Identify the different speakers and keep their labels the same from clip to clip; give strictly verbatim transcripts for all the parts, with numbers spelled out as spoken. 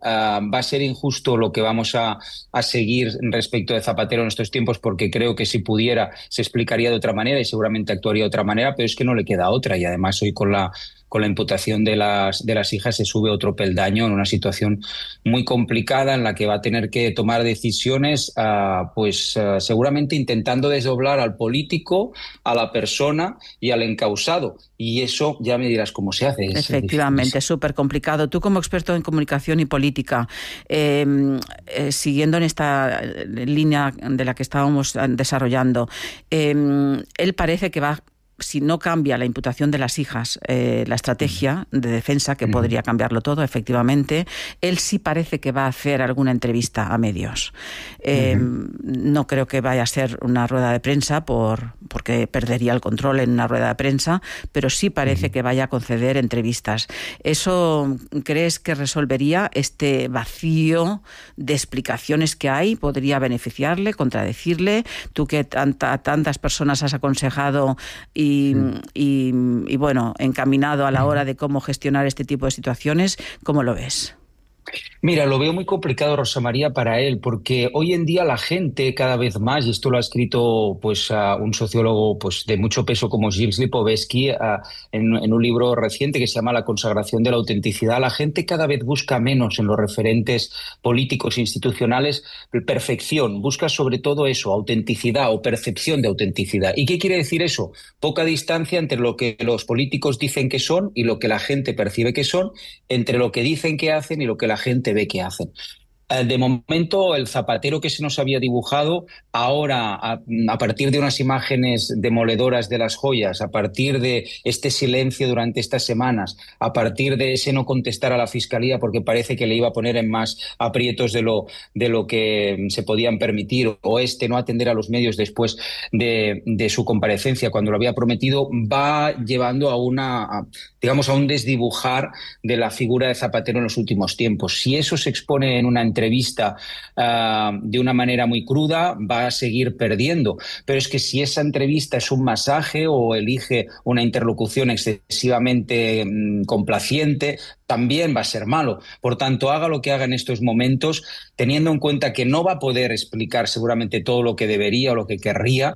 Speaker 1: Uh, va a ser injusto lo que vamos a, a seguir respecto de Zapatero en estos tiempos, porque creo que si pudiera se explicaría de otra manera y seguramente actuaría de otra manera, pero es que no le queda otra. Y además hoy con la con la imputación de las, de las hijas se sube otro peldaño en una situación muy complicada en la que va a tener que tomar decisiones, uh, pues uh, seguramente intentando desdoblar al político, a la persona y al encausado. Y eso ya me dirás cómo se hace. Es
Speaker 2: Efectivamente, es súper complicado. Tú, como experto en comunicación y política, eh, eh, siguiendo en esta línea de la que estábamos desarrollando, eh, él parece que va... si no cambia la imputación de las hijas, eh, la estrategia de defensa, que podría cambiarlo todo, efectivamente, él sí parece que va a hacer alguna entrevista a medios. Eh, uh-huh. No creo que vaya a ser una rueda de prensa, por, porque perdería el control en una rueda de prensa, pero sí parece uh-huh. que vaya a conceder entrevistas. ¿Eso crees que resolvería este vacío de explicaciones que hay? ¿Podría beneficiarle, contradecirle? Tú que tanta, tantas personas has aconsejado y Y, y, y bueno, encaminado a la hora de cómo gestionar este tipo de situaciones, ¿cómo lo ves?
Speaker 1: Mira, lo veo muy complicado, Rosa María, para él, porque hoy en día la gente cada vez más, y esto lo ha escrito pues uh, un sociólogo pues de mucho peso como Gilles Lipovetsky uh, en, en un libro reciente que se llama La consagración de la autenticidad, la gente cada vez busca menos en los referentes políticos e institucionales perfección, busca sobre todo eso, autenticidad o percepción de autenticidad. ¿Y qué quiere decir eso? Poca distancia entre lo que los políticos dicen que son y lo que la gente percibe que son, entre lo que dicen que hacen y lo que la gente ve que hacen. De momento, el Zapatero que se nos había dibujado, ahora, a, a partir de unas imágenes demoledoras de las joyas, a partir de este silencio durante estas semanas, a partir de ese no contestar a la Fiscalía porque parece que le iba a poner en más aprietos de lo, de lo que se podían permitir, o este no atender a los medios después de, de su comparecencia cuando lo había prometido, va llevando a una, a, digamos, a un desdibujar de la figura de Zapatero en los últimos tiempos. Si eso se expone en una entrevista entrevista uh, de una manera muy cruda, va a seguir perdiendo. Pero es que si esa entrevista es un masaje o elige una interlocución excesivamente um, complaciente, también va a ser malo. Por tanto, haga lo que haga en estos momentos, teniendo en cuenta que no va a poder explicar seguramente todo lo que debería o lo que querría,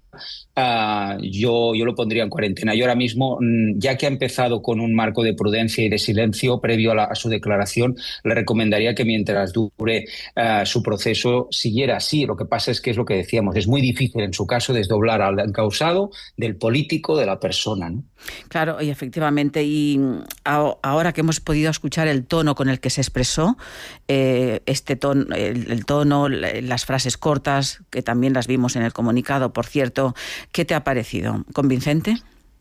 Speaker 1: uh, yo, yo lo pondría en cuarentena. Yo ahora mismo, ya que ha empezado con un marco de prudencia y de silencio previo a, la, a su declaración, le recomendaría que mientras dure uh, su proceso siguiera así. Lo que pasa es que es lo que decíamos, es muy difícil en su caso desdoblar al encausado del político, de la persona, ¿no?
Speaker 2: Claro, y efectivamente, y ahora que hemos podido escuchar el tono con el que se expresó, eh, este tono, el, el tono, las frases cortas, que también las vimos en el comunicado, por cierto, ¿qué te ha parecido? ¿Convincente?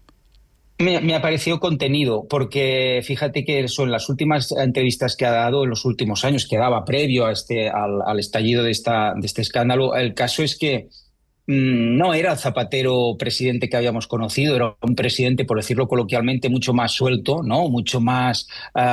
Speaker 1: Me, me ha parecido contenido, porque fíjate que son las últimas entrevistas que ha dado en los últimos años, que daba previo a este, al, al estallido de, esta, de este escándalo. El caso es que no era el Zapatero presidente que habíamos conocido, era un presidente, por decirlo coloquialmente, mucho más suelto, ¿no? Mucho más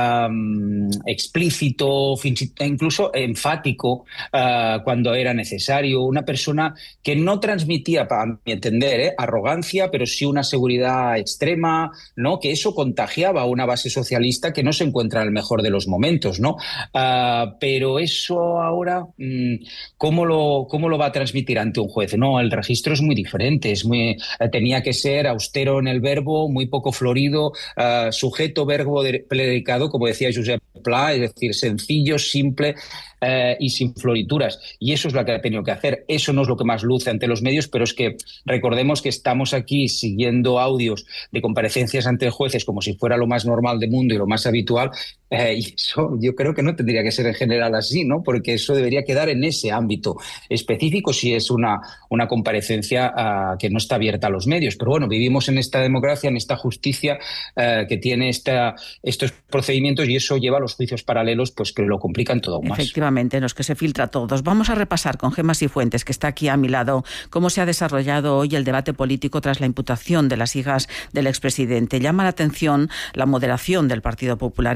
Speaker 1: um, explícito, incluso enfático uh, cuando era necesario. Una persona que no transmitía, a mi entender, ¿eh? arrogancia, pero sí una seguridad extrema, ¿no? Que eso contagiaba a una base socialista que no se encuentra en el mejor de los momentos, ¿no? Uh, pero eso ahora, ¿cómo lo, cómo lo va a transmitir ante un juez? No, el registro es muy diferente, es muy, eh, tenía que ser austero en el verbo, muy poco florido, uh, sujeto, verbo, de, predicado, como decía Josep Pla, es decir, sencillo, simple eh, y sin florituras. Y eso es lo que ha tenido que hacer. Eso no es lo que más luce ante los medios, pero es que recordemos que estamos aquí siguiendo audios de comparecencias ante jueces como si fuera lo más normal del mundo y lo más habitual, eh, y eso yo creo que no tendría que ser en general así, ¿no? Porque eso debería quedar en ese ámbito específico si es una, una comparecencia uh, que no está abierta a los medios. Pero bueno, vivimos en esta democracia, en esta justicia uh, que tiene esta, estos procedimientos, y eso lleva a los juicios paralelos, pues que lo complican todo aún más.
Speaker 2: Efectivamente, en los que se filtra todos. Vamos a repasar con Gemma Cifuentes, que está aquí a mi lado, cómo se ha desarrollado hoy el debate político tras la imputación de las hijas del expresidente. Llama la atención la moderación del Partido Popular. En el P S O E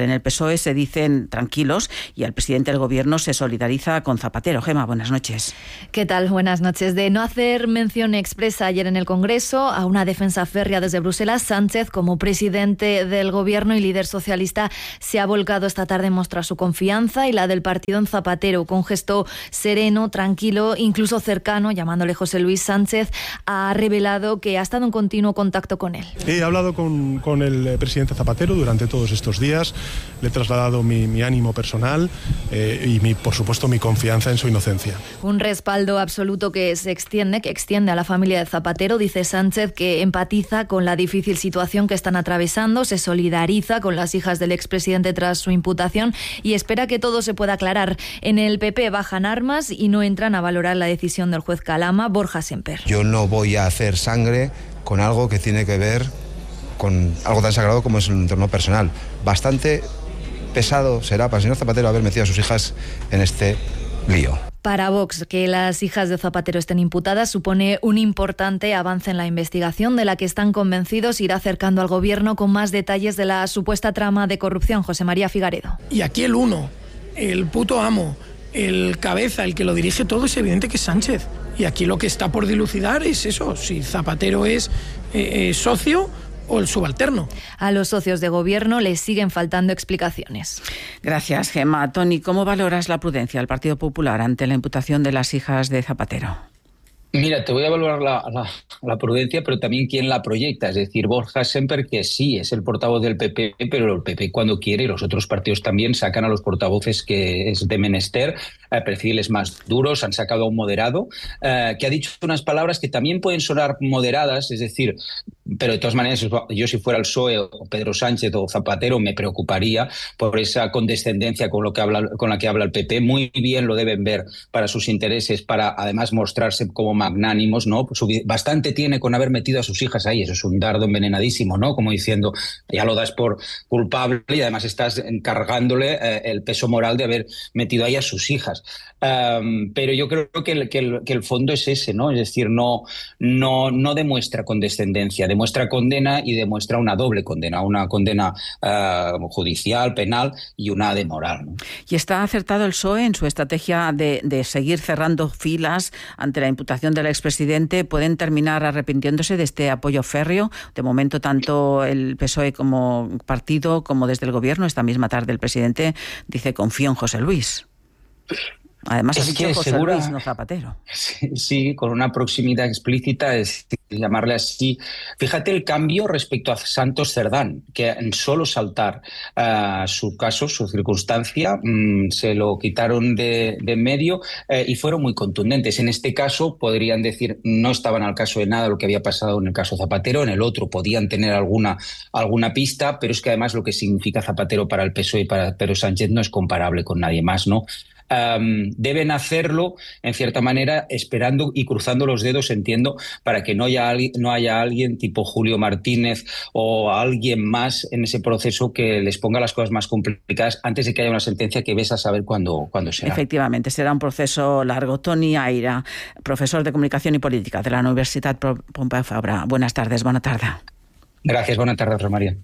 Speaker 2: E se dicen tranquilos y el presidente del Gobierno se solidariza con Zapatero. Gema, buenas noches.
Speaker 3: ¿Qué tal? Buenas noches. De no hacer mención expresa ayer en el Congreso a una defensa férrea desde Bruselas, Sánchez, como presidente del Gobierno y líder socialista, se ha volcado esta tarde en mostrar su confianza y la del partido en Zapatero, con gesto sereno, tranquilo, incluso cercano, llamándole José Luis. Sánchez ha revelado que ha estado en continuo contacto con él.
Speaker 4: He hablado con, con el presidente Zapatero durante todos estos días, le he trasladado mi, mi ánimo personal eh, y mi, por supuesto mi confianza en su inocencia.
Speaker 3: Un respaldo absoluto que se extiende, que extiende a la familia de Zapatero. Dice Sánchez que empatiza con la difícil situación que están atravesando, se solidariza con las hijas del expresidente tras su imputación y espera que todo se pueda aclarar. En el P P bajan armas y no entran a valorar la decisión del juez Calama. Borja Semper.
Speaker 5: Yo no voy a hacer sangre con algo que tiene que ver con algo tan sagrado como es el entorno personal. Bastante pesado será para el señor Zapatero haber metido a sus hijas en este lío.
Speaker 3: Para Vox, que las hijas de Zapatero estén imputadas supone un importante avance en la investigación, de la que están convencidos irá acercando al Gobierno con más detalles de la supuesta trama de corrupción. José María Figaredo.
Speaker 6: Y aquí el uno, el puto amo, el cabeza, el que lo dirige todo, es evidente que es Sánchez. Y aquí lo que está por dilucidar es eso, si Zapatero es eh, eh, socio o el subalterno.
Speaker 3: A los socios de Gobierno les siguen faltando explicaciones.
Speaker 2: Gracias, Gemma. Tony, ¿cómo valoras la prudencia del Partido Popular ante la imputación de las hijas de Zapatero?
Speaker 1: Mira, te voy a valorar la, la, la prudencia, pero también quién la proyecta. Es decir, Borja Semper, que sí es el portavoz del P P, pero el P P cuando quiere, y los otros partidos también, sacan a los portavoces que es de menester, eh, perfiles más duros, han sacado a un moderado, eh, que ha dicho unas palabras que también pueden sonar moderadas, es decir, pero de todas maneras, yo si fuera el P S O E o Pedro Sánchez o Zapatero me preocuparía por esa condescendencia con, lo que habla, con la que habla el P P. Muy bien lo deben ver para sus intereses, para además mostrarse como magnánimos, ¿no? Pues bastante tiene con haber metido a sus hijas ahí, eso es un dardo envenenadísimo, ¿no? Como diciendo, ya lo das por culpable y además estás encargándole eh, el peso moral de haber metido ahí a sus hijas. Um, pero yo creo que el, que, el, que el fondo es ese, ¿no? Es decir, no, no, no demuestra condescendencia, demuestra condena y demuestra una doble condena, una condena uh, judicial, penal y una de moral, ¿no?
Speaker 2: ¿Y está acertado el P S O E en su estrategia de, de seguir cerrando filas ante la imputación del expresidente? ¿Pueden terminar arrepintiéndose de este apoyo férreo? De momento, tanto el P S O E como partido como desde el Gobierno, esta misma tarde el presidente dice confío en José Luis. Además,
Speaker 1: es
Speaker 2: ha dicho
Speaker 1: que
Speaker 2: José
Speaker 1: segura,
Speaker 2: Luis, no Zapatero.
Speaker 1: Sí, sí, con una proximidad explícita, es decir, llamarle así. Fíjate el cambio respecto a Santos Cerdán, que en solo saltar uh, su caso, su circunstancia, mmm, se lo quitaron de, de en medio eh, y fueron muy contundentes. En este caso podrían decir no estaban al caso de nada lo que había pasado en el caso Zapatero, en el otro podían tener alguna, alguna pista, pero es que además lo que significa Zapatero para el P S O E y para Pedro Sánchez no es comparable con nadie más, ¿no? Um, deben hacerlo, en cierta manera, esperando y cruzando los dedos, entiendo, para que no haya, no haya alguien tipo Julio Martínez o alguien más en ese proceso que les ponga las cosas más complicadas antes de que haya una sentencia que ves a saber cuándo, cuándo será.
Speaker 2: Efectivamente, será un proceso largo. Tony Aira, profesor de Comunicación y Política de la Universitat Pompeu Fabra. Buenas tardes, buena tarde.
Speaker 1: Gracias, buenas tardes, Rosa María.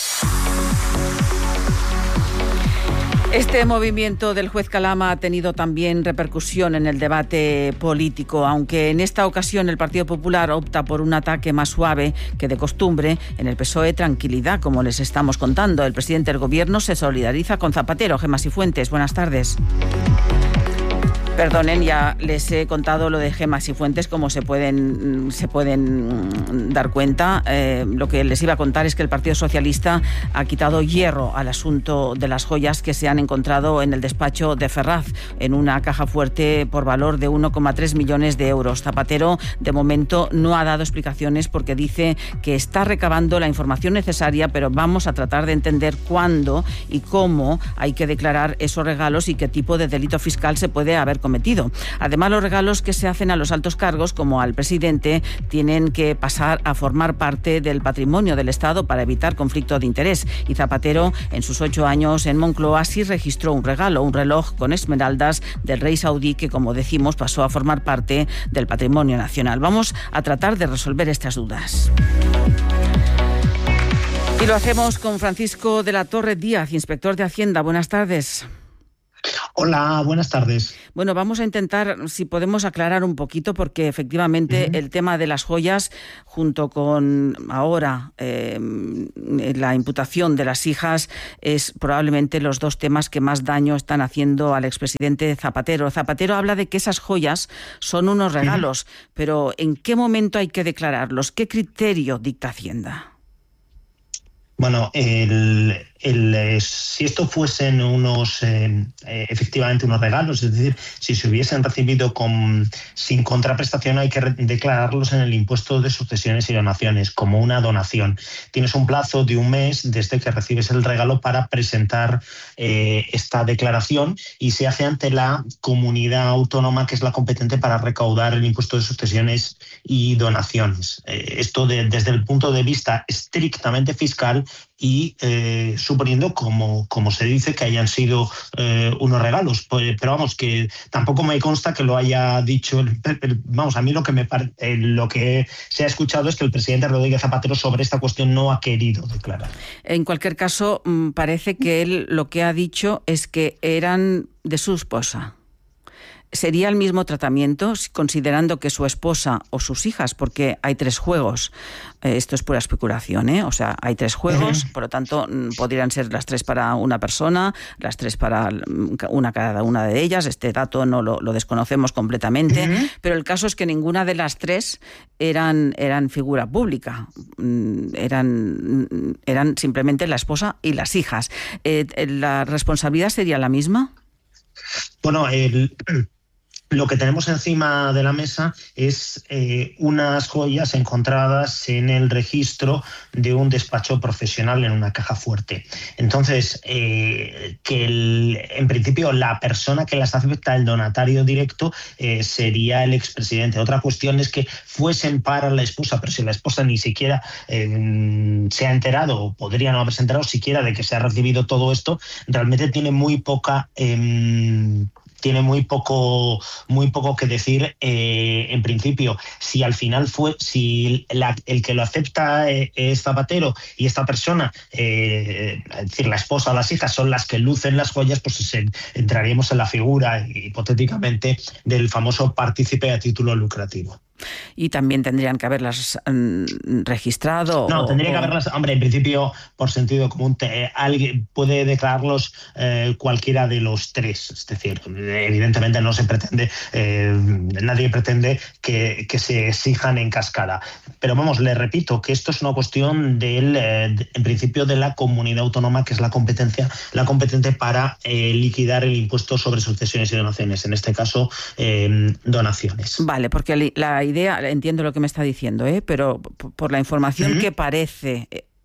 Speaker 2: Este movimiento del juez Calama ha tenido también repercusión en el debate político, aunque en esta ocasión el Partido Popular opta por un ataque más suave que de costumbre. En el P S O E, tranquilidad, como les estamos contando. El presidente del Gobierno se solidariza con Zapatero. Gemma Cifuentes, buenas tardes. Perdonen, ya les he contado lo de Gemma Cifuentes, como se pueden, se pueden dar cuenta. Eh, lo que les iba a contar es que el Partido Socialista ha quitado hierro al asunto de las joyas que se han encontrado en el despacho de Ferraz, en una caja fuerte por valor de uno coma tres millones de euros. Zapatero, de momento, no ha dado explicaciones porque dice que está recabando la información necesaria, pero vamos a tratar de entender cuándo y cómo hay que declarar esos regalos y qué tipo de delito fiscal se puede haber cometido. Además, los regalos que se hacen a los altos cargos, como al presidente, tienen que pasar a formar parte del patrimonio del Estado para evitar conflicto de interés. Y Zapatero, en sus ocho años en Moncloa, sí registró un regalo, un reloj con esmeraldas del rey saudí que, como decimos, pasó a formar parte del patrimonio nacional. Vamos a tratar de resolver estas dudas. Y lo hacemos con Francisco de la Torre Díaz, inspector de Hacienda. Buenas tardes.
Speaker 7: Hola, buenas tardes.
Speaker 2: Bueno, vamos a intentar, si podemos, aclarar un poquito, porque efectivamente uh-huh. el tema de las joyas, junto con ahora eh, la imputación de las hijas, es probablemente los dos temas que más daño están haciendo al expresidente Zapatero. Zapatero habla de que esas joyas son unos regalos, uh-huh. pero ¿en qué momento hay que declararlos? ¿Qué criterio dicta Hacienda?
Speaker 7: Bueno, el, el, si esto fuesen unos, eh, efectivamente unos regalos, es decir, si se hubiesen recibido con, sin contraprestación, hay que re- declararlos en el impuesto de sucesiones y donaciones como una donación. Tienes un plazo de un mes desde que recibes el regalo para presentar eh, esta declaración, y se hace ante la comunidad autónoma que es la competente para recaudar el impuesto de sucesiones y donaciones. Eh, esto de, desde el punto de vista estrictamente fiscal, y eh, suponiendo, como, como se dice, que hayan sido eh, unos regalos. Pues, pero vamos, que tampoco me consta que lo haya dicho. El, el, vamos, a mí lo que, me, eh, lo que se ha escuchado es que el presidente Rodríguez Zapatero sobre esta cuestión no ha querido declarar.
Speaker 2: En cualquier caso, parece que él lo que ha dicho es que eran de su esposa. ¿Sería el mismo tratamiento, considerando que su esposa o sus hijas, porque hay tres juegos, eh, esto es pura especulación, ¿eh? O sea, hay tres juegos, uh-huh. por lo tanto, podrían ser las tres para una persona, las tres para una cada una de ellas, este dato no lo, lo desconocemos completamente, uh-huh. pero el caso es que ninguna de las tres eran, eran figura pública, eran, eran simplemente la esposa y las hijas. Eh, ¿La responsabilidad sería la misma?
Speaker 7: Bueno, el... Lo que tenemos encima de la mesa es eh, unas joyas encontradas en el registro de un despacho profesional en una caja fuerte. Entonces, eh, que el, en principio la persona que las acepta, el donatario directo, eh, sería el expresidente. Otra cuestión es que fuesen para la esposa, pero si la esposa ni siquiera eh, se ha enterado, o podría no haberse enterado siquiera de que se ha recibido todo esto, realmente tiene muy poca... Eh, tiene muy poco muy poco que decir eh, en principio. Si al final fue, si la, el que lo acepta eh, es Zapatero y esta persona, eh, es decir, la esposa o las hijas son las que lucen las joyas, pues se, entraríamos en la figura, hipotéticamente, del famoso partícipe a título lucrativo.
Speaker 2: Y también tendrían que haberlas mm, registrado.
Speaker 7: No,
Speaker 2: o,
Speaker 7: tendría
Speaker 2: o...
Speaker 7: que haberlas, hombre, en principio, por sentido común, te, alguien puede declararlos eh, cualquiera de los tres. Es decir, evidentemente no se pretende, eh, nadie pretende que, que se exijan en cascada. Pero vamos, le repito que esto es una cuestión del, eh, en principio, de la comunidad autónoma, que es la competencia, la competente para eh, liquidar el impuesto sobre sucesiones y donaciones. En este caso, eh, donaciones.
Speaker 2: Vale, porque la idea, entiendo lo que me está diciendo, ¿eh? pero por la información uh-huh. que parece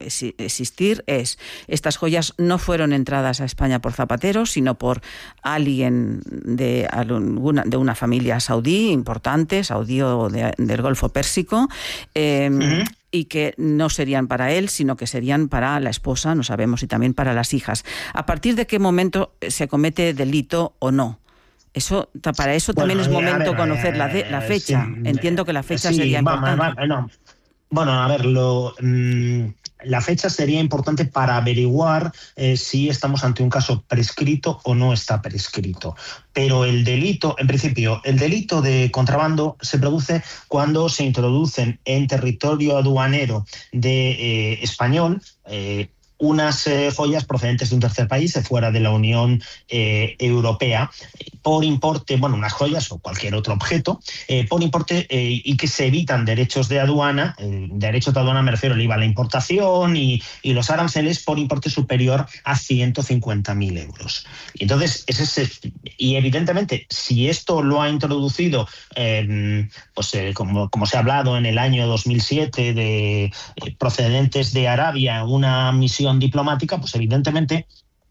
Speaker 2: existir es, estas joyas no fueron entradas a España por Zapatero, sino por alguien de, alguna, de una familia saudí importante, saudí o de, del Golfo Pérsico, eh, uh-huh. y que no serían para él, sino que serían para la esposa, no sabemos si también para las hijas. ¿A partir de qué momento se comete delito o no? Eso, para eso bueno, también es momento ver, conocer la, de, la fecha. Sí, Entiendo que la fecha sí, sería
Speaker 7: va,
Speaker 2: importante.
Speaker 7: Va, va, no. Bueno, a ver, lo, mmm, la fecha sería importante para averiguar eh, si estamos ante un caso prescrito o no está prescrito. Pero el delito, en principio, el delito de contrabando se produce cuando se introducen en territorio aduanero de eh, español eh, unas eh, joyas procedentes de un tercer país, de fuera de la Unión eh, Europea, por importe, bueno, unas joyas o cualquier otro objeto, eh, por importe eh, y que se evitan derechos de aduana, eh, derechos de aduana me refiero al I V A a la importación y, y los aranceles por importe superior a ciento cincuenta mil euros. Y entonces, ese es, y evidentemente, si esto lo ha introducido, eh, pues eh, como, como se ha hablado en el año dos mil siete, de eh, procedentes de Arabia, una misión diplomática, pues evidentemente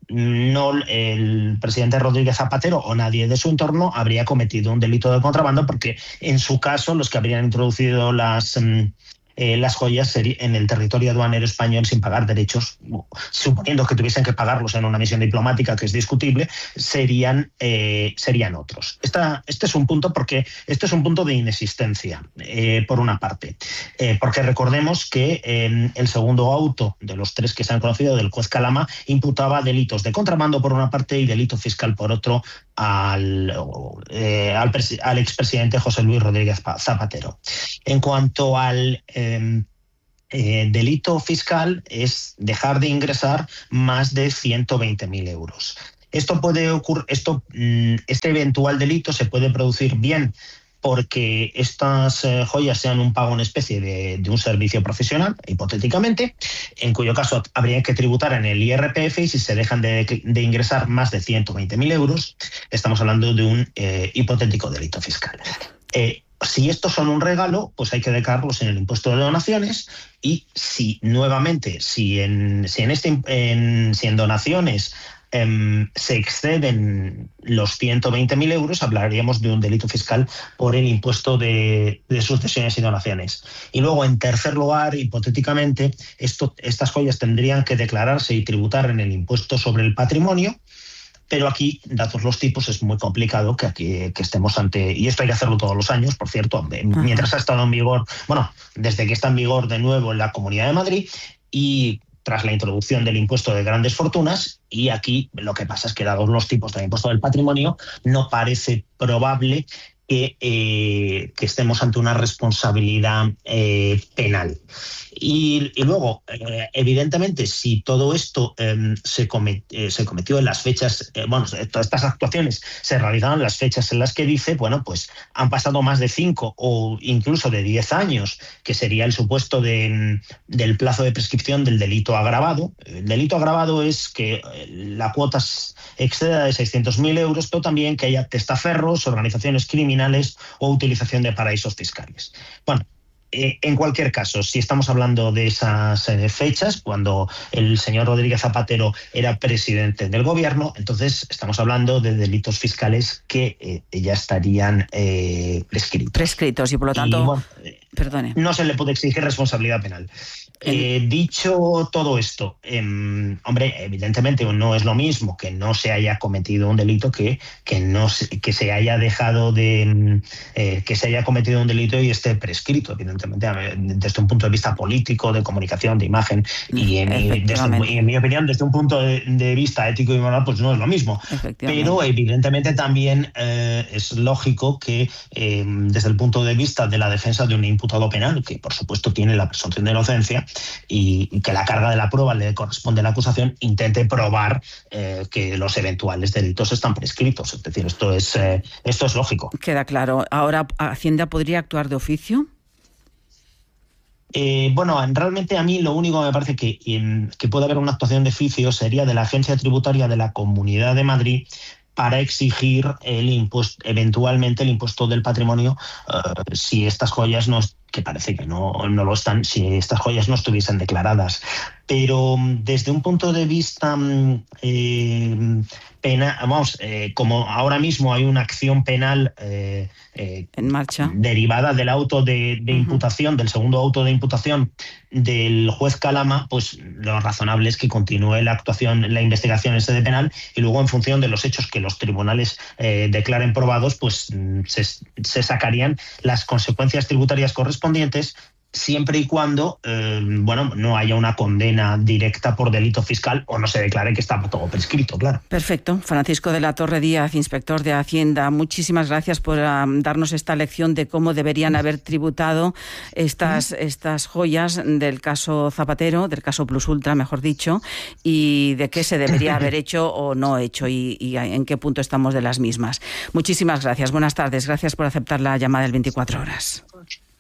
Speaker 7: no, el presidente Rodríguez Zapatero o nadie de su entorno habría cometido un delito de contrabando, porque en su caso los que habrían introducido las, eh, las joyas en el territorio aduanero español sin pagar derechos, suponiendo que tuviesen que pagarlos en una misión diplomática, que es discutible, serían, eh, serían otros. Esta, este es un punto porque este es un punto de inexistencia, eh, por una parte, eh, porque recordemos que eh, el segundo auto de los tres que se han conocido del juez Calama imputaba delitos de contrabando por una parte y delito fiscal por otro al, eh, al, al expresidente José Luis Rodríguez Zapatero. En cuanto al eh, eh, delito fiscal, es dejar de ingresar más de ciento veinte mil euros. Esto puede ocurrir, esto, este eventual delito se puede producir bien porque estas eh, joyas sean un pago en especie de, de un servicio profesional, hipotéticamente, en cuyo caso habría que tributar en el I R P F, y si se dejan de, de ingresar más de ciento veinte mil euros, estamos hablando de un eh, hipotético delito fiscal. Eh, si estos son un regalo, pues hay que declararlos en el impuesto de donaciones, y si nuevamente, si en, si en, este, en, si en donaciones Um, se exceden los ciento veinte mil euros, hablaríamos de un delito fiscal por el impuesto de, de sucesiones y donaciones. Y luego, en tercer lugar, hipotéticamente, esto, estas joyas tendrían que declararse y tributar en el impuesto sobre el patrimonio, pero aquí, datos los tipos, es muy complicado que, aquí, que estemos ante... Y esto hay que hacerlo todos los años, por cierto, mientras ha estado en vigor, bueno, desde que está en vigor de nuevo en la Comunidad de Madrid, y tras la introducción del impuesto de grandes fortunas, y aquí lo que pasa es que, dados los tipos del impuesto del patrimonio, no parece probable que, eh, que estemos ante una responsabilidad eh, penal. Y, y luego, eh, evidentemente, si todo esto eh, se, comet, eh, se cometió en las fechas, eh, bueno, todas estas actuaciones se realizaron en las fechas en las que dice, bueno, pues han pasado más de cinco o incluso de diez años, que sería el supuesto de, del plazo de prescripción del delito agravado. El delito agravado es que la cuota exceda de seiscientos mil euros, pero también que haya testaferros, organizaciones criminales o utilización de paraísos fiscales. Bueno, en cualquier caso, si estamos hablando de esas fechas, cuando el señor Rodríguez Zapatero era presidente del gobierno, entonces estamos hablando de delitos fiscales que eh, ya estarían eh, prescritos.
Speaker 2: Prescritos y por lo tanto,
Speaker 7: y, bueno,
Speaker 2: perdone.
Speaker 7: No se le puede exigir responsabilidad penal. Eh, dicho todo esto, eh, hombre, evidentemente no es lo mismo que no se haya cometido un delito que, que, no se, que se haya dejado de... Eh, que se haya cometido un delito y esté prescrito, evidentemente, desde un punto de vista político, de comunicación, de imagen, y en, y desde, y en mi opinión, desde un punto de, de vista ético y moral, pues no es lo mismo. Pero evidentemente también eh, es lógico que eh, desde el punto de vista de la defensa de un imputado penal, que por supuesto tiene la presunción de inocencia, Y, y que la carga de la prueba le corresponde a la acusación, intente probar eh, que los eventuales delitos están prescritos. Es decir, esto es, eh, esto es lógico.
Speaker 2: Queda claro. Ahora, ¿Hacienda podría actuar de oficio?
Speaker 7: Eh, bueno, realmente a mí lo único que me parece que, que puede haber una actuación de oficio sería de la Agencia Tributaria de la Comunidad de Madrid para exigir el impuesto, eventualmente el impuesto del patrimonio, uh, si estas joyas no, que parece que no, no lo están, si estas joyas no estuviesen declaradas. Pero desde un punto de vista eh, penal, vamos, eh, como ahora mismo hay una acción penal eh, eh,
Speaker 2: en marcha
Speaker 7: derivada del auto de, de uh-huh. imputación, del segundo auto de imputación del juez Calama, pues lo razonable es que continúe la actuación, la investigación en sede penal, y luego, en función de los hechos que los tribunales eh, declaren probados, pues se, se sacarían las consecuencias tributarias correspondientes, siempre y cuando eh, bueno, no haya una condena directa por delito fiscal o no se declare que está todo prescrito, claro.
Speaker 2: Perfecto. Francisco de la Torre Díaz, inspector de Hacienda, muchísimas gracias por um, darnos esta lección de cómo deberían haber tributado estas, estas joyas del caso Zapatero, del caso Plus Ultra, mejor dicho, y de qué se debería haber hecho o no hecho, y, y en qué punto estamos de las mismas. Muchísimas gracias. Buenas tardes. Gracias por aceptar la llamada del veinticuatro horas.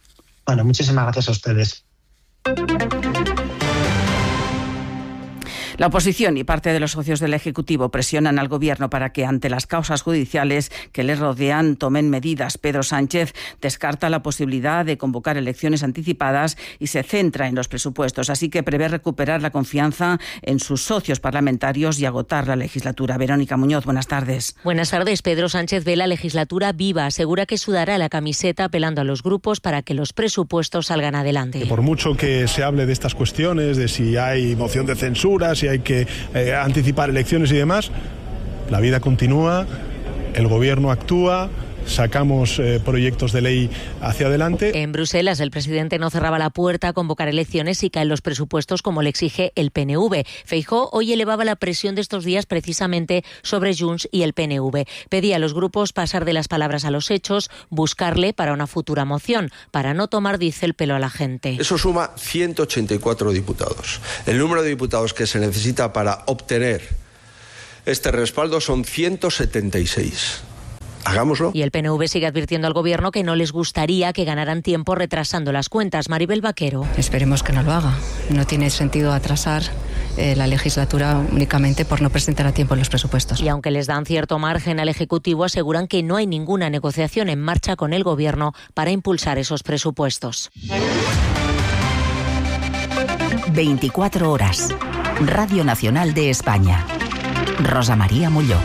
Speaker 7: Bueno, muchísimas gracias a ustedes.
Speaker 2: La oposición y parte de los socios del Ejecutivo presionan al Gobierno para que, ante las causas judiciales que le rodean, tomen medidas. Pedro Sánchez descarta la posibilidad de convocar elecciones anticipadas y se centra en los presupuestos. Así que prevé recuperar la confianza en sus socios parlamentarios y agotar la legislatura. Verónica Muñoz, buenas tardes.
Speaker 8: Buenas tardes. Pedro Sánchez ve la legislatura viva. Asegura que sudará la camiseta apelando a los grupos para que los presupuestos salgan adelante.
Speaker 4: Que por mucho que se hable de estas cuestiones, de si hay moción de censura, si hay que eh, anticipar elecciones y demás, la vida continúa, el Gobierno actúa, sacamos eh, proyectos de ley hacia adelante.
Speaker 8: En Bruselas, el presidente no cerraba la puerta a convocar elecciones si caen los presupuestos, como le exige el P N V. Feijóo hoy elevaba la presión de estos días precisamente sobre Junts y el P N V. Pedía a los grupos pasar de las palabras a los hechos, buscarle para una futura moción, para no tomar, dice, el pelo a la gente.
Speaker 9: Eso suma ciento ochenta y cuatro diputados. El número de diputados que se necesita para obtener este respaldo son ciento setenta y seis. Hagámoslo.
Speaker 8: Y el P N V sigue advirtiendo al Gobierno que no les gustaría que ganaran tiempo retrasando las cuentas. Maribel Vaquero.
Speaker 10: Esperemos que no lo haga. No tiene sentido atrasar eh, la legislatura únicamente por no presentar a tiempo los presupuestos.
Speaker 8: Y aunque les dan cierto margen al Ejecutivo, aseguran que no hay ninguna negociación en marcha con el Gobierno para impulsar esos presupuestos.
Speaker 11: veinticuatro horas. Radio Nacional de España. Rosa María Mulló.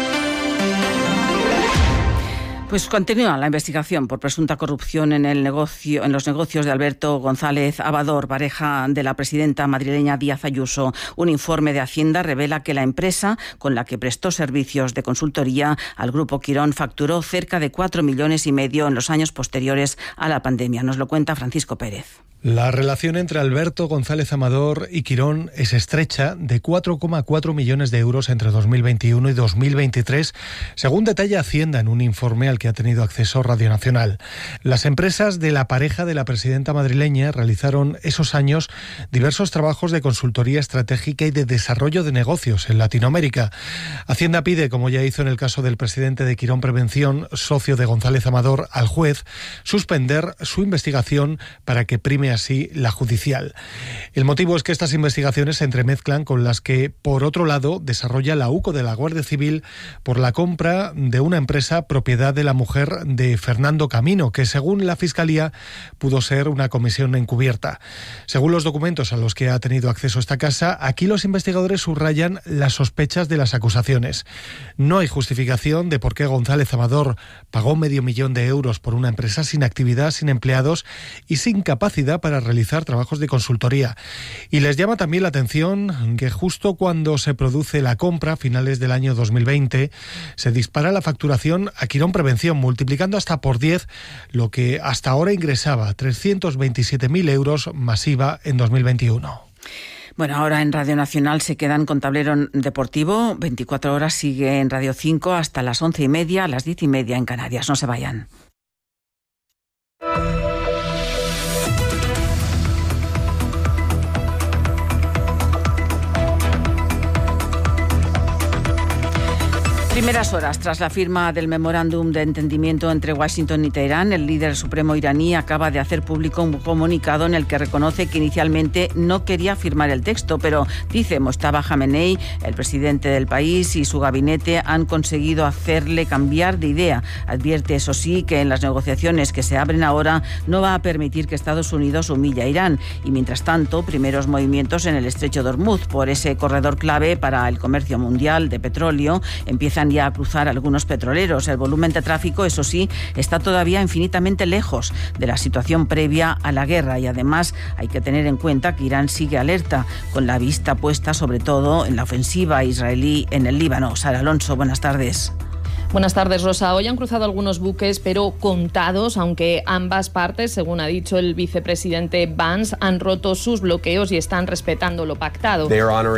Speaker 2: Pues continúa la investigación por presunta corrupción en el negocio, en los negocios de Alberto González Abador, pareja de la presidenta madrileña Díaz Ayuso. Un informe de Hacienda revela que la empresa con la que prestó servicios de consultoría al Grupo Quirón facturó cerca de cuatro millones y medio en los años posteriores a la pandemia. Nos lo cuenta Francisco Pérez.
Speaker 12: La relación entre Alberto González Amador y Quirón es estrecha, de cuatro coma cuatro millones de euros entre dos mil veintiuno y dos mil veintitrés, según detalla Hacienda en un informe al que ha tenido acceso Radio Nacional. Las empresas de la pareja de la presidenta madrileña realizaron esos años diversos trabajos de consultoría estratégica y de desarrollo de negocios en Latinoamérica. Hacienda pide, como ya hizo en el caso del presidente de Quirón Prevención, socio de González Amador, al juez suspender su investigación para que prime así la judicial. El motivo es que estas investigaciones se entremezclan con las que, por otro lado, desarrolla la U C O de la Guardia Civil por la compra de una empresa propiedad de la mujer de Fernando Camino, que según la Fiscalía pudo ser una comisión encubierta. Según los documentos a los que ha tenido acceso esta casa, aquí los investigadores subrayan las sospechas de las acusaciones. No hay justificación de por qué González Amador pagó medio millón de euros por una empresa sin actividad, sin empleados y sin capacidad para realizar trabajos de consultoría. Y les llama también la atención que justo cuando se produce la compra, a finales del año dos mil veinte, se dispara la facturación a Quirón Prevención, multiplicando hasta por diez lo que hasta ahora ingresaba, trescientos veintisiete mil euros masiva en dos mil veintiuno.
Speaker 2: Bueno, ahora en Radio Nacional se quedan con Tablero Deportivo. veinticuatro horas sigue en Radio cinco hasta las once y media, a las diez y media en Canarias. No se vayan. Primeras horas tras la firma del memorándum de entendimiento entre Washington y Teherán, el líder supremo iraní acaba de hacer público un comunicado en el que reconoce que inicialmente no quería firmar el texto, pero dice Mojtaba Khamenei, el presidente del país y su gabinete han conseguido hacerle cambiar de idea. Advierte, eso sí, que en las negociaciones que se abren ahora no va a permitir que Estados Unidos humille a Irán. Y mientras tanto, primeros movimientos en el estrecho de Hormuz, por ese corredor clave para el comercio mundial de petróleo, empiezan ya a cruzar algunos petroleros. El volumen de tráfico, eso sí, está todavía infinitamente lejos de la situación previa a la guerra y además hay que tener en cuenta que Irán sigue alerta, con la vista puesta sobre todo en la ofensiva israelí en el Líbano. Sara Alonso, buenas tardes.
Speaker 13: Buenas tardes, Rosa. Hoy han cruzado algunos buques, pero contados, aunque ambas partes, según ha dicho el vicepresidente Vance, han roto sus bloqueos y están respetando lo pactado.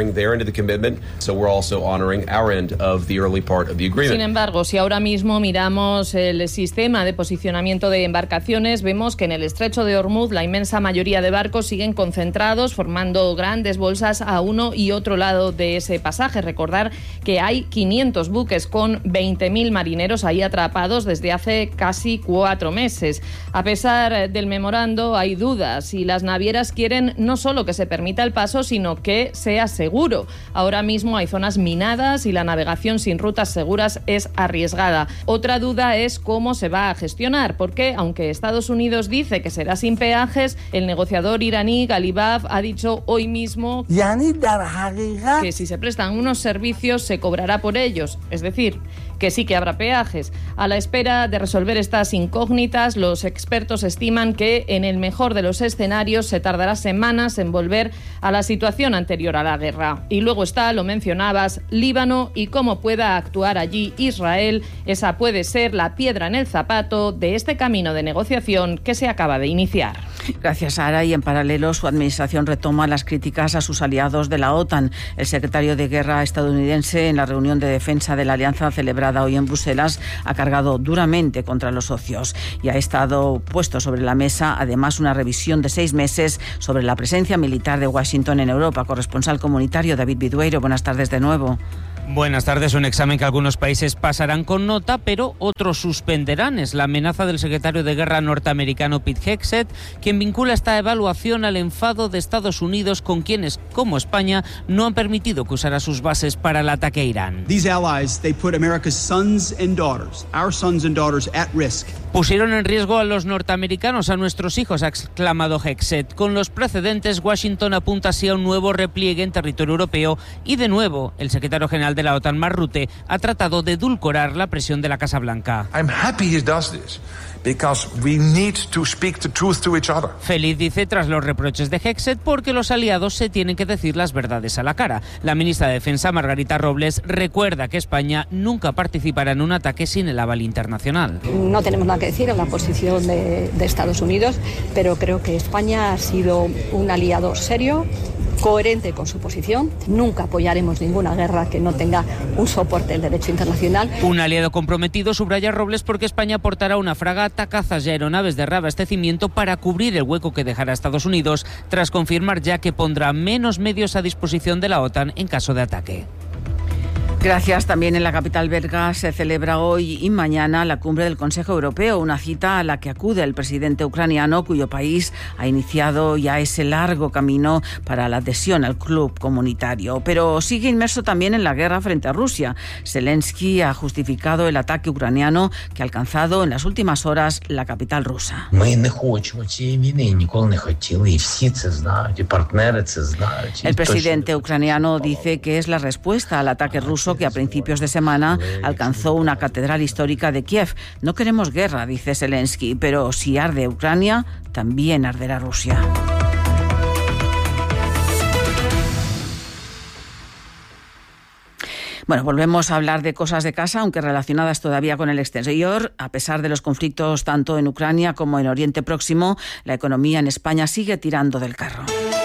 Speaker 13: Sin embargo, si ahora mismo miramos el sistema de posicionamiento de embarcaciones, vemos que en el estrecho de Hormuz la inmensa mayoría de barcos siguen concentrados, formando grandes bolsas a uno y otro lado de ese pasaje. Recordar que hay quinientos buques con veinte mil mil marineros ahí atrapados desde hace casi cuatro meses. A pesar del memorando, hay dudas y las navieras quieren no solo que se permita el paso, sino que sea seguro. Ahora mismo hay zonas minadas y la navegación sin rutas seguras es arriesgada. Otra duda es cómo se va a gestionar, porque aunque Estados Unidos dice que será sin peajes, el negociador iraní Galibaf ha dicho hoy mismo que si se prestan unos servicios se cobrará por ellos, es decir, que sí que habrá peajes. A la espera de resolver estas incógnitas, los expertos estiman que en el mejor de los escenarios se tardará semanas en volver a la situación anterior a la guerra. Y luego está, lo mencionabas, Líbano y cómo pueda actuar allí Israel. Esa puede ser la piedra en el zapato de este camino de negociación que se acaba de iniciar.
Speaker 2: Gracias, Sara. Y en paralelo, su administración retoma las críticas a sus aliados de la OTAN. El secretario de Guerra estadounidense, en la reunión de defensa de la alianza celebrada hoy en Bruselas, ha cargado duramente contra los socios y ha estado puesto sobre la mesa, además, una revisión de seis meses sobre la presencia militar de Washington en Europa. Corresponsal comunitario David Bidueiro, buenas tardes de nuevo.
Speaker 14: Buenas tardes. Un examen que algunos países pasarán con nota, pero otros suspenderán. Es la amenaza del secretario de Guerra norteamericano Pete Hegseth, quien vincula esta evaluación al enfado de Estados Unidos con quienes, como España, no han permitido que usara sus bases para el ataque a Irán.
Speaker 15: These allies, they put America's sons and daughters, our sons and daughters, at risk.
Speaker 14: Pusieron en riesgo a los norteamericanos, a nuestros hijos, ha exclamado Hegseth. Con los precedentes, Washington apunta así a un nuevo repliegue en territorio europeo y, de nuevo, el secretario general de la OTAN, Mark Rutte, ha tratado de edulcorar la presión de la Casa Blanca.
Speaker 16: I'm happy he does this. Because we need to speak the truth to each other.
Speaker 14: Feliz, dice, tras los reproches de Hegseth, porque los aliados se tienen que decir las verdades a la cara. La ministra de Defensa, Margarita Robles, recuerda que España nunca participará en un ataque sin el aval internacional.
Speaker 17: No tenemos nada que decir en la posición de, de Estados Unidos, pero creo que España ha sido un aliado serio, coherente con su posición. Nunca apoyaremos ninguna guerra que no tenga un soporte del derecho internacional.
Speaker 14: Un aliado comprometido, subraya Robles, porque España aportará una fragata, cazas y aeronaves de reabastecimiento para cubrir el hueco que dejará Estados Unidos, tras confirmar ya que pondrá menos medios a disposición de la OTAN en caso de ataque.
Speaker 2: Gracias. También en la capital belga se celebra hoy y mañana la cumbre del Consejo Europeo, una cita a la que acude el presidente ucraniano, cuyo país ha iniciado ya ese largo camino para la adhesión al club comunitario. Pero sigue inmerso también en la guerra frente a Rusia. Zelensky ha justificado el ataque ucraniano que ha alcanzado en las últimas horas la capital rusa. El presidente ucraniano dice que es la respuesta al ataque ruso que a principios de semana alcanzó una catedral histórica de Kiev. No queremos guerra, dice Zelensky, pero si arde Ucrania, también arderá Rusia. Bueno, volvemos a hablar de cosas de casa, aunque relacionadas todavía con el exterior. A pesar de los conflictos tanto en Ucrania como en Oriente Próximo, la economía en España sigue tirando del carro.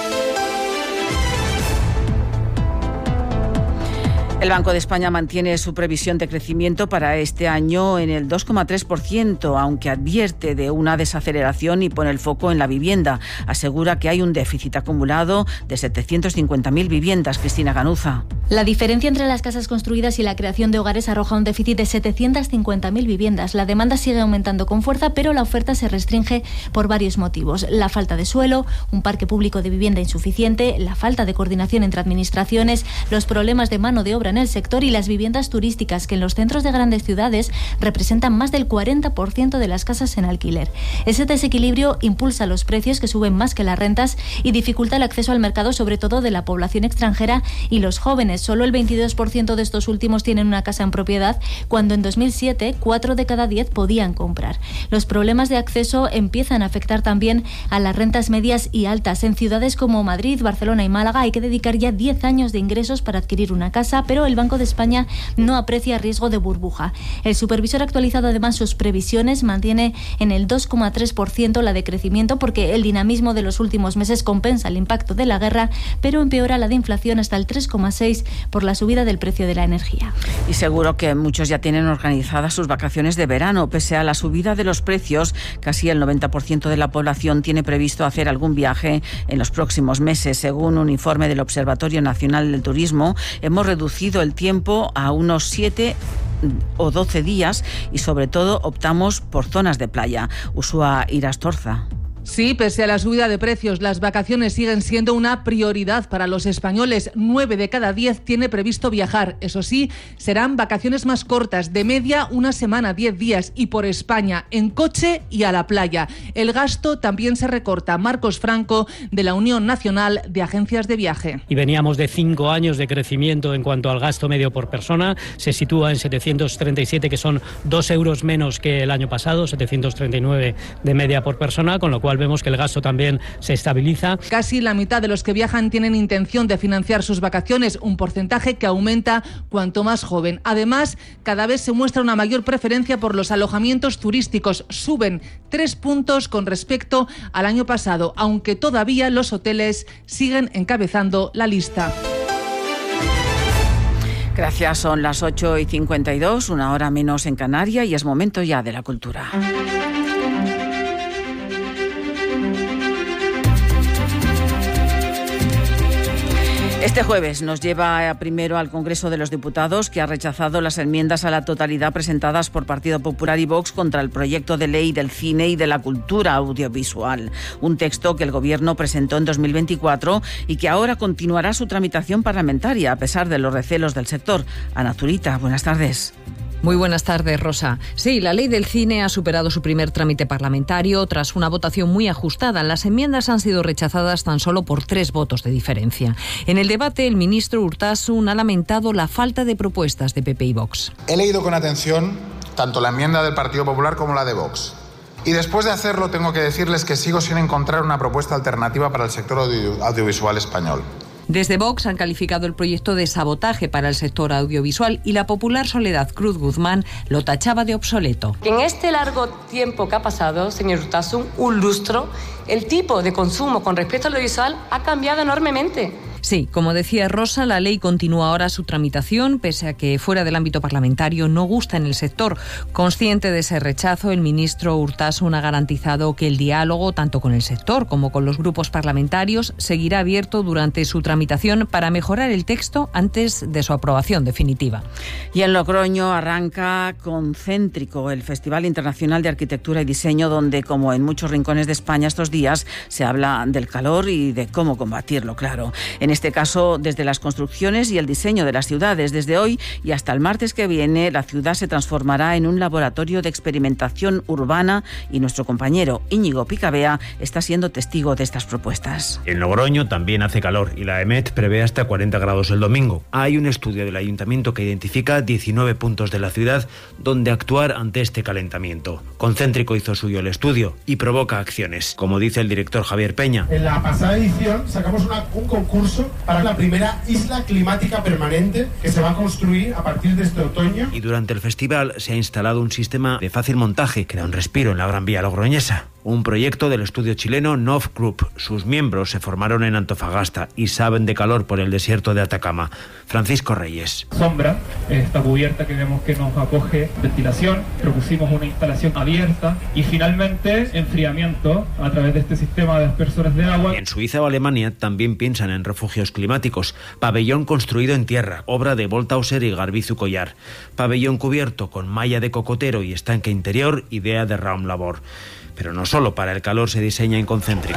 Speaker 2: El Banco de España mantiene su previsión de crecimiento para este año en el dos coma tres por ciento, aunque advierte de una desaceleración y pone el foco en la vivienda. Asegura que hay un déficit acumulado de setecientas cincuenta mil viviendas. Cristina Ganuza.
Speaker 18: La diferencia entre las casas construidas y la creación de hogares arroja un déficit de setecientas cincuenta mil viviendas. La demanda sigue aumentando con fuerza, pero la oferta se restringe por varios motivos. La falta de suelo, un parque público de vivienda insuficiente, la falta de coordinación entre administraciones, los problemas de mano de obra en el sector y las viviendas turísticas, que en los centros de grandes ciudades representan más del cuarenta por ciento de las casas en alquiler. Ese desequilibrio impulsa los precios, que suben más que las rentas, y dificulta el acceso al mercado, sobre todo de la población extranjera y los jóvenes. Solo el veintidós por ciento de estos últimos tienen una casa en propiedad, cuando en dos mil siete cuatro de cada diez podían comprar. Los problemas de acceso empiezan a afectar también a las rentas medias y altas. En ciudades como Madrid, Barcelona y Málaga hay que dedicar ya diez años de ingresos para adquirir una casa, pero el Banco de España no aprecia riesgo de burbuja. El supervisor ha actualizado además sus previsiones, mantiene en el dos coma tres por ciento la de crecimiento, porque el dinamismo de los últimos meses compensa el impacto de la guerra, pero empeora la de inflación hasta el tres coma seis por ciento por la subida del precio de la energía.
Speaker 2: Y seguro que muchos ya tienen organizadas sus vacaciones de verano. Pese a la subida de los precios, casi el noventa por ciento de la población tiene previsto hacer algún viaje en los próximos meses. Según un informe del Observatorio Nacional del Turismo, hemos reducido el tiempo a unos siete o doce días y sobre todo optamos por zonas de playa. Usua Irastorza.
Speaker 19: Sí, pese a la subida de precios, las vacaciones siguen siendo una prioridad para los españoles. Nueve de cada diez tiene previsto viajar. Eso sí, serán vacaciones más cortas, de media una semana, diez días, y por España, en coche y a la playa. El gasto también se recorta. Marcos Franco, de la Unión Nacional de Agencias de Viaje.
Speaker 20: Y veníamos de cinco años de crecimiento en cuanto al gasto medio por persona. Se sitúa en setecientos treinta y siete, que son dos euros menos que el año pasado, setecientos treinta y nueve de media por persona, con lo cual vemos que el gasto también se estabiliza.
Speaker 19: Casi la mitad de los que viajan tienen intención de financiar sus vacaciones, un porcentaje que aumenta cuanto más joven. Además, cada vez se muestra una mayor preferencia por los alojamientos turísticos. Suben tres puntos con respecto al año pasado, aunque todavía los hoteles siguen encabezando la lista.
Speaker 2: Gracias, son las ocho y cincuenta y dos, una hora menos en Canarias, y es momento ya de la cultura. Este jueves nos lleva primero al Congreso de los Diputados, que ha rechazado las enmiendas a la totalidad presentadas por Partido Popular y Vox contra el proyecto de ley del cine y de la cultura audiovisual. Un texto que el Gobierno presentó en dos mil veinticuatro y que ahora continuará su tramitación parlamentaria, a pesar de los recelos del sector. Ana Zurita, buenas tardes.
Speaker 21: Muy buenas tardes, Rosa. Sí, la ley del cine ha superado su primer trámite parlamentario tras una votación muy ajustada. Las enmiendas han sido rechazadas tan solo por tres votos de diferencia. En el debate, el ministro Urtasun ha lamentado la falta de propuestas de P P y Vox.
Speaker 22: He leído con atención tanto la enmienda del Partido Popular como la de Vox. Y después de hacerlo, tengo que decirles que sigo sin encontrar una propuesta alternativa para el sector audio- audiovisual español.
Speaker 21: Desde Vox han calificado el proyecto de sabotaje para el sector audiovisual y la popular Soledad Cruz Guzmán lo tachaba de obsoleto.
Speaker 23: En este largo tiempo que ha pasado, señor Urtasun, un lustro, el tipo de consumo con respecto al audiovisual ha cambiado enormemente.
Speaker 21: Sí, como decía Rosa, la ley continúa ahora su tramitación, pese a que fuera del ámbito parlamentario no gusta en el sector. Consciente de ese rechazo, el ministro Urtasun ha garantizado que el diálogo, tanto con el sector como con los grupos parlamentarios, seguirá abierto durante su tramitación para mejorar el texto antes de su aprobación definitiva.
Speaker 2: Y en Logroño arranca Concéntrico, el Festival Internacional de Arquitectura y Diseño, donde, como en muchos rincones de España estos días, se habla del calor y de cómo combatirlo, claro. En este caso, desde las construcciones y el diseño de las ciudades. Desde hoy y hasta el martes que viene, la ciudad se transformará en un laboratorio de experimentación urbana y nuestro compañero Íñigo Picabea está siendo testigo de estas propuestas.
Speaker 24: En Logroño también hace calor y la EMET prevé hasta cuarenta grados el domingo. Hay un estudio del ayuntamiento que identifica diecinueve puntos de la ciudad donde actuar ante este calentamiento. Concéntrico hizo suyo el estudio y provoca acciones, como dice el director Javier Peña.
Speaker 25: En la pasada edición sacamos una, un concurso para la primera isla climática permanente que se va a construir a partir de este otoño.
Speaker 24: Y durante el festival se ha instalado un sistema de fácil montaje que da un respiro en la Gran Vía logroñesa. Un proyecto del estudio chileno Nov Group. Sus miembros se formaron en Antofagasta y saben de calor por el desierto de Atacama. Francisco Reyes.
Speaker 26: Sombra, esta cubierta que vemos que nos acoge ventilación, propusimos una instalación abierta y finalmente enfriamiento a través de este sistema de aspersores de agua.
Speaker 24: En Suiza o Alemania también piensan en refugios climáticos. Pabellón construido en tierra, obra de Voltauser y Garbizu Collar. Pabellón cubierto con malla de cocotero y estanque interior, idea de Raum Labor. Pero no solo para el calor se diseña en Concéntrico.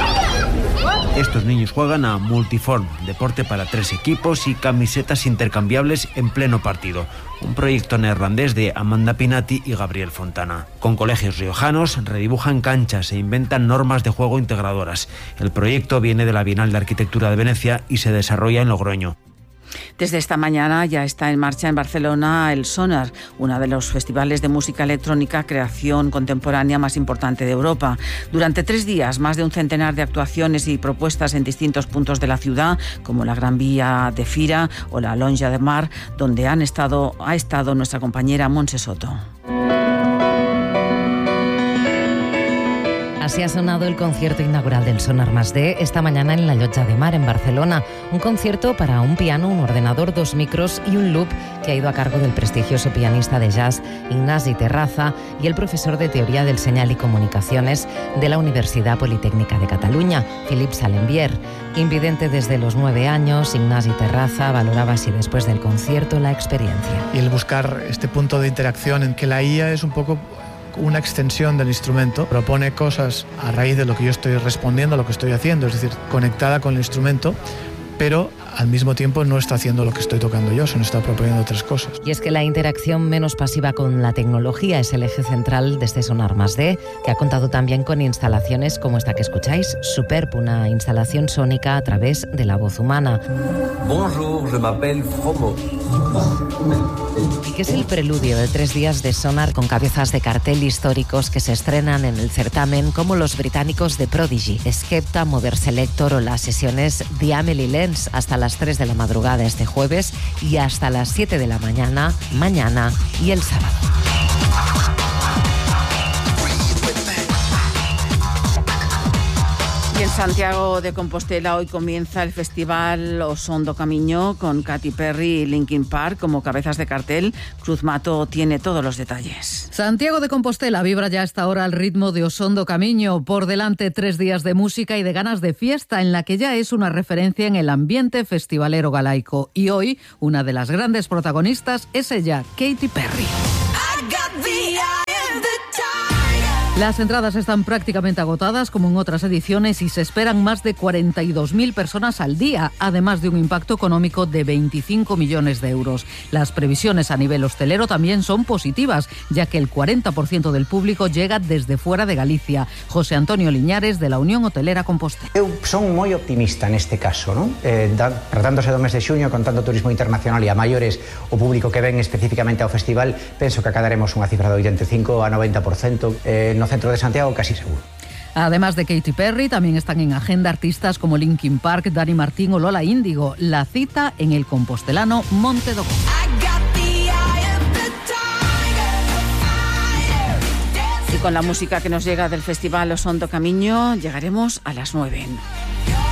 Speaker 24: Estos niños juegan a Multiform, deporte para tres equipos y camisetas intercambiables en pleno partido. Un proyecto neerlandés de Amanda Pinati y Gabriel Fontana. Con colegios riojanos redibujan canchas e inventan normas de juego integradoras. El proyecto viene de la Bienal de Arquitectura de Venecia y se desarrolla en Logroño.
Speaker 2: Desde esta mañana ya está en marcha en Barcelona el Sonar, uno de los festivales de música electrónica creación contemporánea más importante de Europa. Durante tres días, más de un centenar de actuaciones y propuestas en distintos puntos de la ciudad, como la Gran Vía de Fira o la Lonja de Mar, donde han estado, ha estado nuestra compañera Montse Soto.
Speaker 1: Así ha sonado el concierto inaugural del Sonar Más D esta mañana en la Llotja de Mar, en Barcelona. Un concierto para un piano, un ordenador, dos micros y un loop que ha ido a cargo del prestigioso pianista de jazz Ignasi Terraza y el profesor de Teoría del Señal y Comunicaciones de la Universidad Politécnica de Cataluña, Philippe Salembier. Invidente desde los nueve años, Ignasi Terraza valoraba así después del concierto la experiencia.
Speaker 3: Y el buscar este punto de interacción en que la I A es un poco una extensión del instrumento, propone cosas a raíz de lo que yo estoy respondiendo, lo que estoy haciendo, es decir, conectada con el instrumento, pero al mismo tiempo no está haciendo lo que estoy tocando yo, sino está proponiendo otras cosas.
Speaker 1: Y es que la interacción menos pasiva con la tecnología es el eje central de este Sonar Más D, que ha contado también con instalaciones como esta que escucháis, Superb, una instalación sónica a través de la voz humana.
Speaker 4: Bonjour, je m'appelle Fromo.
Speaker 1: Y que es el preludio de tres días de Sonar con cabezas de cartel históricos que se estrenan en el certamen, como los británicos de Prodigy, Skepta, Mover Selector o las sesiones The Amelie Lenz, hasta las tres de la madrugada este jueves y hasta las siete de la mañana, mañana y el sábado.
Speaker 2: Y en Santiago de Compostela hoy comienza el festival Osondo Camiño con Katy Perry y Linkin Park como cabezas de cartel. Cruz Mato tiene todos los detalles.
Speaker 5: Santiago de Compostela vibra ya hasta ahora al ritmo de Osondo Camiño. Por delante tres días de música y de ganas de fiesta en la que ya es una referencia en el ambiente festivalero galaico. Y hoy una de las grandes protagonistas es ella, Katy Perry. Las entradas están prácticamente agotadas, como en otras ediciones, y se esperan más de cuarenta y dos mil personas al día, además de un impacto económico de veinticinco millones de euros. Las previsiones a nivel hostelero también son positivas, ya que el cuarenta por ciento del público llega desde fuera de Galicia. José Antonio Liñares, de la Unión Hotelera Compostela.
Speaker 6: Eu son moi optimista neste caso, non? Eh, da, tratándose do mes de xuño, con tanto turismo internacional e a maiores o público que ven especificamente ao festival, penso que acadaremos unha cifra de oitenta e cinco a noventa por ciento. Eh, no centro de Santiago casi seguro.
Speaker 5: Además de Katy Perry, también están en agenda artistas como Linkin Park, Dani Martín o Lola Índigo. La cita en el compostelano Monte do Conde. Y con la música que nos llega del Festival Osondo Camiño llegaremos a las nueve.